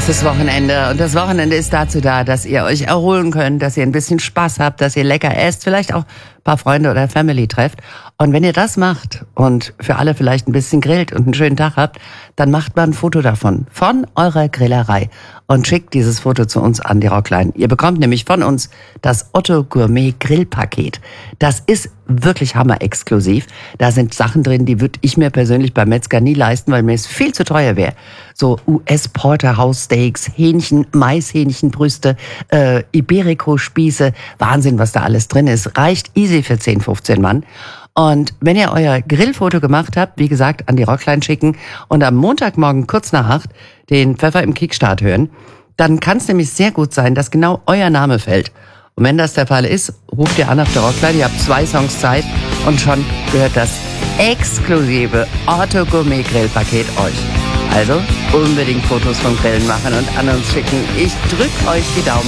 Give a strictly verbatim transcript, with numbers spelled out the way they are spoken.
nächstes Wochenende. Und das Wochenende ist dazu da, dass ihr euch erholen könnt, dass ihr ein bisschen Spaß habt, dass ihr lecker esst, vielleicht auch ein paar Freunde oder Family trefft. Und wenn ihr das macht und für alle vielleicht ein bisschen grillt und einen schönen Tag habt, dann macht mal ein Foto davon, von eurer Grillerei. Und schickt dieses Foto zu uns an die Rockline. Ihr bekommt nämlich von uns das Otto Gourmet Grillpaket. Das ist wirklich hammer-exklusiv. Da sind Sachen drin, die würde ich mir persönlich beim Metzger nie leisten, weil mir es viel zu teuer wäre. So U S-Porterhouse-Steaks, Hähnchen, Maishähnchenbrüste, äh, Iberico-Spieße. Wahnsinn, was da alles drin ist. Reicht easy für zehn, fünfzehn Mann. Und wenn ihr euer Grillfoto gemacht habt, wie gesagt, an die Rockline schicken und am Montagmorgen kurz nach acht den Pfeffer im Kickstart hören, dann kann es nämlich sehr gut sein, dass genau euer Name fällt. Und wenn das der Fall ist, ruft ihr an auf der Rockline, ihr habt zwei Songs Zeit und schon gehört das exklusive Otto Gourmet Grillpaket euch. Also unbedingt Fotos vom Grillen machen und an uns schicken. Ich drück euch die Daumen.